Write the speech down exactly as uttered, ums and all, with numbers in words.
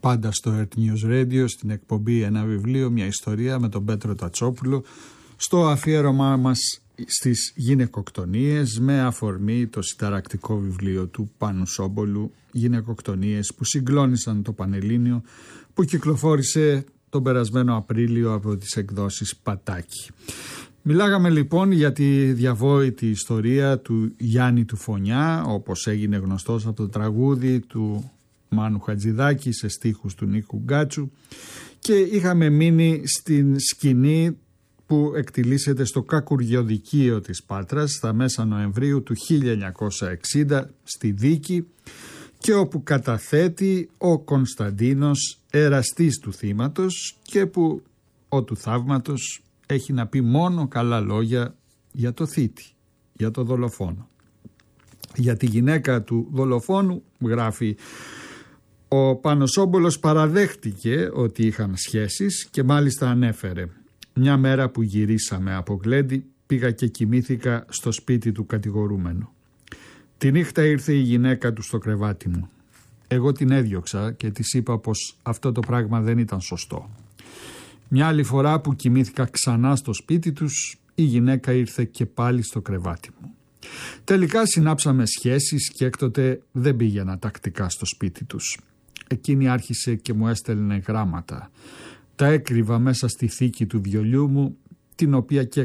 πάντα στο Earth News Radio, στην εκπομπή Ένα Βιβλίο, μια ιστορία με τον Πέτρο Τατσόπουλο, στο αφιέρωμά μας στις γυναικοκτονίες με αφορμή το συνταρακτικό βιβλίο του Πάνου Σόμπολου, «Γυναικοκτονίες που συγκλώνησαν το Πανελλήνιο», που κυκλοφόρησε τον περασμένο Απρίλιο από τις εκδόσεις Πατάκη. Μιλάγαμε λοιπόν για τη διαβόητη ιστορία του Γιάννη του Φωνιά, όπως έγινε γνωστός από το τραγούδι του Μάνου Χατζηδάκη σε στίχους του Νίκου Γκάτσου, και είχαμε μείνει στην σκηνή που εκτιλήσεται στο Κακουργιοδικείο της Πάτρας στα μέσα Νοεμβρίου του χίλια εννιακόσια εξήντα στη δίκη, και όπου καταθέτει ο Κωνσταντίνος, εραστής του θύματος, και που ο του θαύματος έχει να πει μόνο καλά λόγια για το θήτη, για το δολοφόνο. Για τη γυναίκα του δολοφόνου, γράφει, ο Πανοσόμπολος παραδέχτηκε ότι είχαν σχέσεις και μάλιστα ανέφερε: «Μια μέρα που γυρίσαμε από Γλέντι πήγα και κοιμήθηκα στο σπίτι του κατηγορούμενου. Τη νύχτα ήρθε η γυναίκα του στο κρεβάτι μου. Εγώ την έδιωξα και της είπα πως αυτό το πράγμα δεν ήταν σωστό. Μια άλλη φορά που κοιμήθηκα ξανά στο σπίτι τους, η γυναίκα ήρθε και πάλι στο κρεβάτι μου. Τελικά συνάψαμε σχέσεις και έκτοτε δεν πήγαινα τακτικά στο σπίτι τους. Εκείνη άρχισε και μου έστελνε γράμματα. Τα έκρυβα μέσα στη θήκη του βιολιού μου, την οποία και